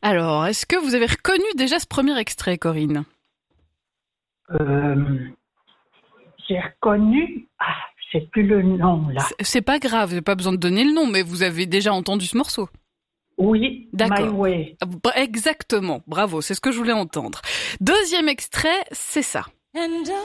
Alors, est-ce que vous avez reconnu déjà ce premier extrait, Corinne? J'ai reconnu. Ah, je sais plus le nom là. C'est pas grave, j'ai pas besoin de donner le nom, mais vous avez déjà entendu ce morceau. Oui, D'accord. My Way. Exactement, bravo, c'est ce que je voulais entendre. Deuxième extrait, c'est ça.